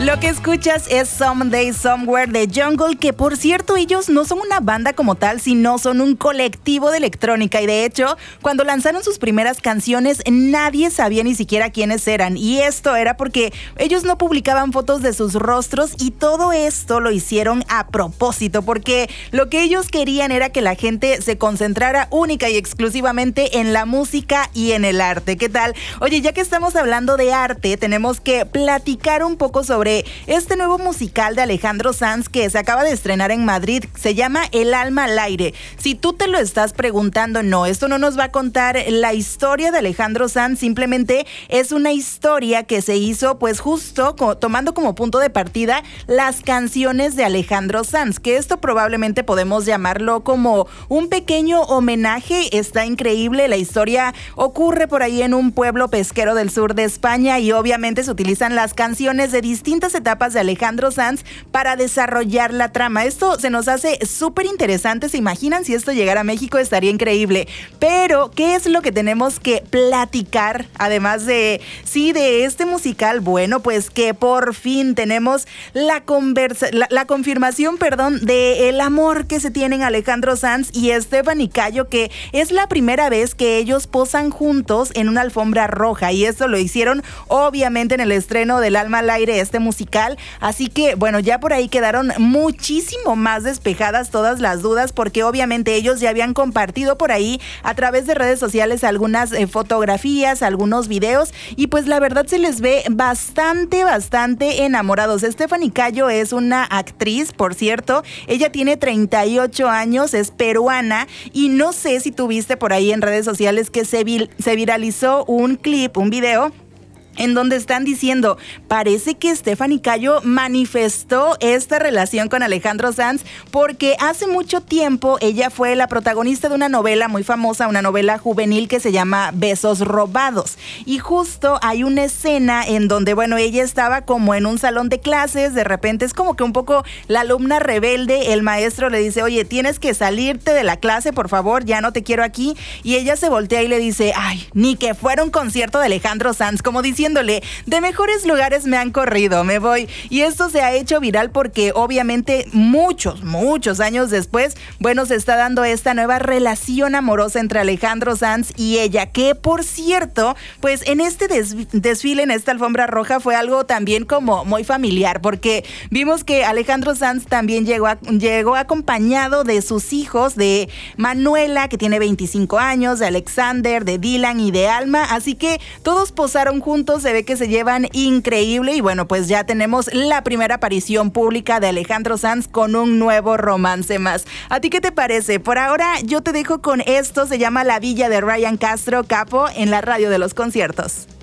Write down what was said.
Lo que escuchas es Someday Somewhere de Jungle, que por cierto ellos no son una banda como tal, sino son un colectivo de electrónica, y de hecho cuando lanzaron sus primeras canciones nadie sabía ni siquiera quiénes eran, y esto era porque ellos no publicaban fotos de sus rostros, y todo esto lo hicieron a propósito porque lo que ellos querían era que la gente se concentrara única y exclusivamente en la música y en el arte. ¿Qué tal? Oye, ya que estamos hablando de arte, tenemos que platicar un poco sobre este nuevo musical de Alejandro Sanz que se acaba de estrenar en Madrid. Se llama El alma al aire. Si tú te lo estás preguntando, no, esto no nos va a contar la historia de Alejandro Sanz, simplemente es una historia que se hizo pues justo tomando como punto de partida las canciones de Alejandro Sanz, que esto probablemente podemos llamarlo como un pequeño homenaje. Está increíble, la historia ocurre por ahí en un pueblo pesquero del sur de España y obviamente se utilizan las canciones de distintas etapas de Alejandro Sanz para desarrollar la trama. Esto se nos hace súper interesante. ¿Se imaginan si esto llegara a México? Estaría increíble. Pero, ¿qué es lo que tenemos que platicar? Además de este musical, bueno, pues que por fin tenemos la confirmación, de el amor que se tienen Alejandro Sanz y Stephanie Cayo, que es la primera vez que ellos posan juntos en una alfombra roja, y esto lo hicieron obviamente en el estreno del Alma al Aire, este musical. Así que bueno, ya por ahí quedaron muchísimo más despejadas todas las dudas, porque obviamente ellos ya habían compartido por ahí a través de redes sociales algunas fotografías, algunos videos, y pues la verdad se les ve bastante enamorados. Stephanie Cayo es una actriz, por cierto, ella tiene 38 años, es peruana, y no sé si tuviste por ahí en redes sociales que se viralizó un clip, un video en donde están diciendo, parece que Stephanie Cayo manifestó esta relación con Alejandro Sanz porque hace mucho tiempo ella fue la protagonista de una novela muy famosa, una novela juvenil que se llama Besos Robados, y justo hay una escena en donde, bueno, ella estaba como en un salón de clases, de repente es como que un poco la alumna rebelde, el maestro le dice, oye, tienes que salirte de la clase, por favor, ya no te quiero aquí, y ella se voltea y le dice, ay, ni que fuera un concierto de Alejandro Sanz, como diciéndole, de mejores lugares me han corrido, me voy. Y esto se ha hecho viral porque obviamente muchos años después, bueno, se está dando esta nueva relación amorosa entre Alejandro Sanz y ella, que por cierto, pues en este desfile, en esta alfombra roja, fue algo también como muy familiar, porque vimos que Alejandro Sanz también llegó acompañado de sus hijos, de Manuela, que tiene 25 años, de Alexander, de Dylan y de Alma, así que todos posaron juntos, se ve que se llevan increíble, y bueno, pues ya tenemos la primera aparición pública de Alejandro Sanz con un nuevo romance más. ¿A ti qué te parece? Por ahora yo te dejo con esto, se llama La Villa de Ryan Castro, Capo, en la radio de los conciertos.